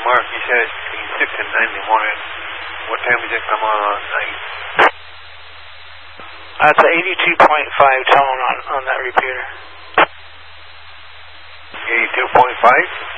Mark, you said between 6 and 9 in the morning. What time does it come on night? That's an 82.5 tone on that repeater. 82.5?